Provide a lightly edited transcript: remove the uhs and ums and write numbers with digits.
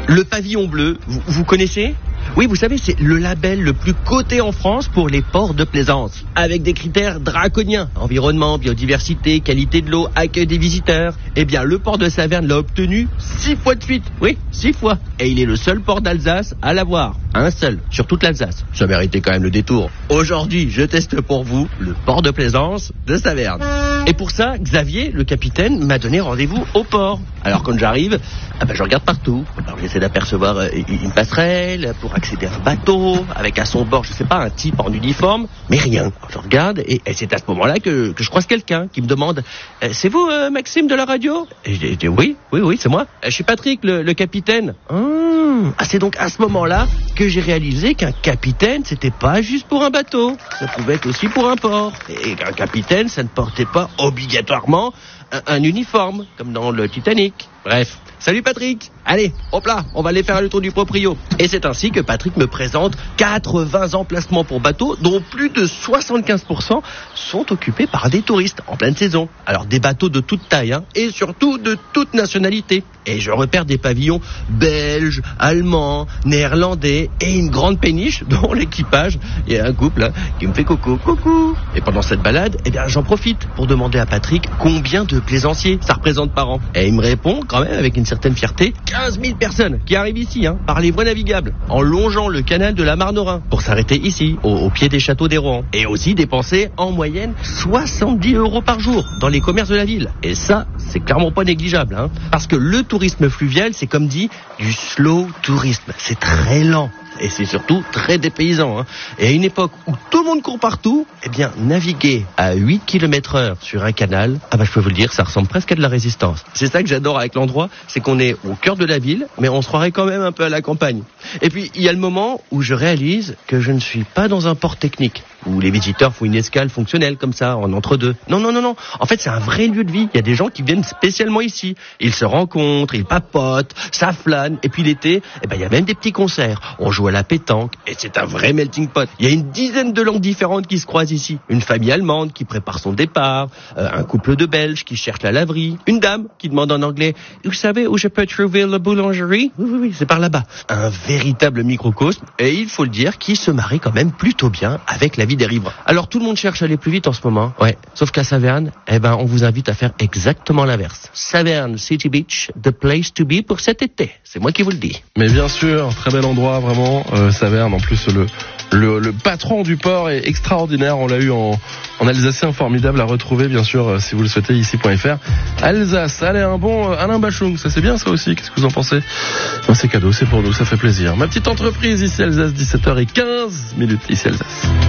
Le pavillon bleu, vous connaissez ? Oui, vous savez, c'est le label le plus coté en France pour les ports de plaisance, avec des critères draconiens. Environnement, biodiversité, qualité de l'eau, accueil des visiteurs. Eh bien, le port de Saverne l'a obtenu 6 fois de suite. Oui, 6 fois. Et il est le seul port d'Alsace à l'avoir. Un seul, sur toute l'Alsace. Ça méritait quand même le détour. Aujourd'hui, je teste pour vous le port de plaisance de Saverne. Et pour ça, Xavier, le capitaine, m'a donné rendez-vous au port. Alors quand j'arrive, je regarde partout. Alors j'essaie d'apercevoir une passerelle pour accéder à un bateau, avec à son bord, je sais pas, un type en uniforme, mais rien. Alors, je regarde et c'est à ce moment-là que je croise quelqu'un qui me demande « C'est vous, Maxime de la radio ?» Et je dis « Oui, c'est moi. Je suis Patrick, le capitaine. » C'est donc à ce moment-là que j'ai réalisé qu'un capitaine, c'était pas juste pour un bateau. Ça pouvait être aussi pour un port. Et qu'un capitaine, ça ne portait pas obligatoirement un uniforme, comme dans le Titanic. Bref. Salut Patrick. Allez, hop là, on va aller faire le tour du proprio. Et c'est ainsi que Patrick me présente 80 emplacements pour bateaux, dont plus de 75% sont occupés par des touristes en pleine saison. Alors des bateaux de toute taille, et surtout de toute nationalité. Et je repère des pavillons belges, allemands, néerlandais et une grande péniche dont l'équipage, il y a un couple qui me fait coucou. Et pendant cette balade, j'en profite pour demander à Patrick combien de plaisanciers ça représente par an. Et il me répond quand même avec une certaine fierté, 15 000 personnes qui arrivent ici par les voies navigables, en longeant le canal de la Marne au Rhin, pour s'arrêter ici, au pied des châteaux des Rohan. Et aussi dépenser en moyenne 70 € par jour dans les commerces de la ville. Et ça, c'est clairement pas négligeable, parce que le tourisme fluvial, c'est comme dit, du slow tourisme. C'est très lent. Et c'est surtout très dépaysant. Et à une époque où tout le monde court partout, naviguer à 8 km/h sur un canal, je peux vous le dire, ça ressemble presque à de la résistance. C'est ça que j'adore avec l'endroit, c'est qu'on est au cœur de la ville, mais on se croirait quand même un peu à la campagne. Et puis, il y a le moment où je réalise que je ne suis pas dans un port technique, où les visiteurs font une escale fonctionnelle comme ça, en entre-deux. Non. En fait, c'est un vrai lieu de vie. Il y a des gens qui viennent spécialement ici. Ils se rencontrent, ils papotent, ça flâne. Et puis l'été, il y a même des petits concerts. On joue à la pétanque et c'est un vrai melting pot. Il y a une dizaine de langues différentes qui se croisent ici. Une famille allemande qui prépare son départ, un couple de Belges qui cherche la laverie, une dame qui demande en anglais « Vous savez où je peux trouver la boulangerie ?» Oui, c'est par là-bas. Un véritable microcosme et il faut le dire, qui se marie quand même plutôt bien avec la vie des riverains. Alors tout le monde cherche à aller plus vite en ce moment. Ouais, sauf qu'à Saverne, on vous invite à faire exactement l'inverse. Saverne City Beach, the place to be pour cet été. C'est moi qui vous le dis. Mais bien sûr, très bel endroit vraiment, Saverne. En plus, le patron du port est extraordinaire. On l'a eu en alsacien, formidable à retrouver, bien sûr, si vous le souhaitez, ici.fr. Alsace, allez, un bon Alain Bachung, ça c'est bien ça aussi. Qu'est-ce que vous en pensez ? C'est cadeau, c'est pour nous, ça fait plaisir. Ma petite entreprise, ici Alsace, 17h15, ici Alsace.